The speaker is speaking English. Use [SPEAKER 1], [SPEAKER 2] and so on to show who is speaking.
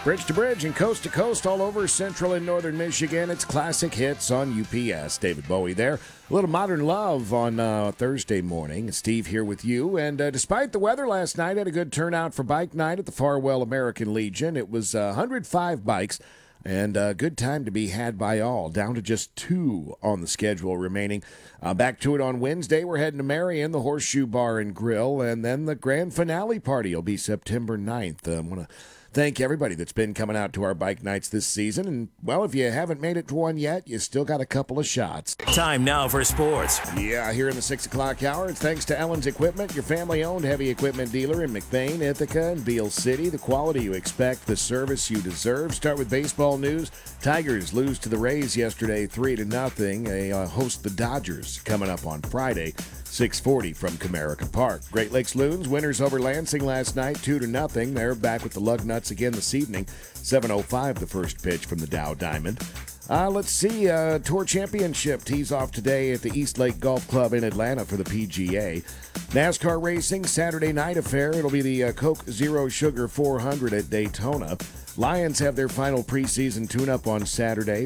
[SPEAKER 1] Bridge to bridge and coast to coast all over central and northern Michigan. It's classic hits on UPS. David Bowie there. A little modern love on Thursday morning. Steve here with you. And despite the weather last night, had a good turnout for bike night at the Farwell American Legion. It was 105 bikes and a good time to be had by all. Down to just 2 on the schedule remaining. Back to it on Wednesday. We're heading to Marion, the Horseshoe Bar and Grill. And then the grand finale party will be September 9th. I want to thank everybody that's been coming out to our bike nights this season. And, well, if you haven't made it to one yet, you still got a couple of shots.
[SPEAKER 2] Time now for sports.
[SPEAKER 1] Yeah, here in the 6 o'clock hour, it's thanks to Ellen's Equipment, your family-owned heavy equipment dealer in McBain, Ithaca, and Beale City. The quality you expect, the service you deserve. Start with baseball news. Tigers lose to the Rays yesterday 3-0. They host the Dodgers coming up on Friday. 6:40 from Comerica Park. Great Lakes Loons, winners over Lansing last night, 2-0. They're back with the Lugnuts again this evening. 7:05 the first pitch from the Dow Diamond. Let's see, Tour Championship tees off today at the East Lake Golf Club in Atlanta for the PGA. NASCAR racing, Saturday night affair. It'll be the Coke Zero Sugar 400 at Daytona. Lions have their final preseason tune-up on Saturday.